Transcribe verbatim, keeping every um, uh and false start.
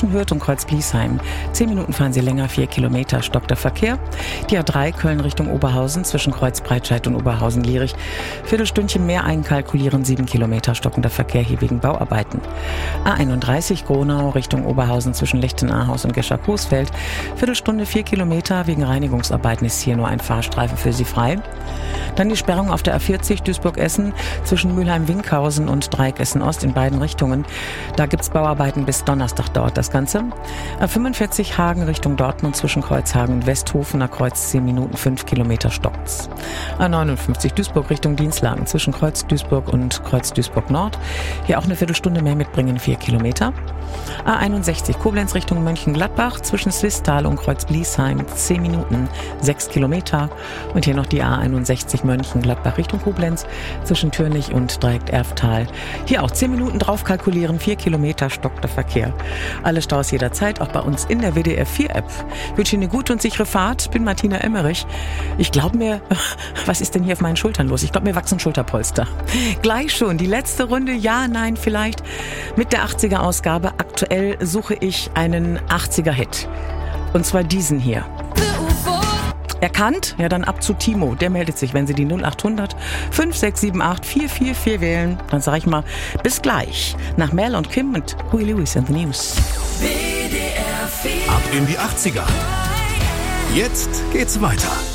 zwischen Hürth und Kreuz-Bliesheim. Zehn Minuten fahren Sie länger, vier Kilometer, stockt der Verkehr. Die A drei Köln Richtung Oberhausen zwischen Kreuz-Breitscheid und Oberhausen-Lierich. Viertelstündchen mehr einkalkulieren, sieben Kilometer, stockender Verkehr hier wegen Bauarbeiten. A einunddreißig Gronau Richtung Oberhausen zwischen Lichtenahhaus und Gescher-Coesfeld. Viertelstunde, vier Kilometer, wegen Reinigungsarbeiten ist hier nur ein Fahrstreifen für Sie frei. Dann die Sperrung auf der A vierzig Duisburg-Essen zwischen Mülheim-Winkhausen und Dreieck Essen-Ost in beiden Richtungen. Da gibt's Bauarbeiten, bis Donnerstag dauert das Ganze. A fünfundvierzig Hagen Richtung Dortmund zwischen Kreuzhagen und Westhofener Kreuz zehn Minuten, fünf Kilometer stockt's. A neunundfünfzig Duisburg Richtung Dienstlagen zwischen Kreuz Duisburg und Kreuz Duisburg Nord. Hier auch eine Viertelstunde mehr mitbringen, vier Kilometer. A einundsechzig Koblenz Richtung Mönchengladbach zwischen Swisttal und Kreuz-Bliesheim zehn Minuten, sechs Kilometer. Und hier noch die A einundsechzig Mönchengladbach Richtung Koblenz zwischen Türnich und Dreieck Erftal. Hier auch zehn Minuten drauf kalkulieren, vier Kilometer stockter Verkehr. Alle Staus jederzeit, auch bei uns in der W D R vier App. Ich wünsche Ihnen eine gute und sichere Fahrt. Bin Martina Emmerich. Ich glaube mir, was ist denn hier auf meinen Schultern los? Ich glaube, mir wachsen Schulterpolster. Gleich schon die letzte Runde, ja, nein, vielleicht. Mit der achtziger Ausgabe. Aktuell suche ich einen achtziger-Hit. Und zwar diesen hier. Erkannt? Ja, dann ab zu Timo. Der meldet sich, wenn Sie die null achthundert fünf sechs sieben acht vier vier vier wählen. Dann sage ich mal, bis gleich. Nach Mel und Kim und Huey Lewis and the News. W D R vier. Ab in die achtziger. Jetzt geht's weiter.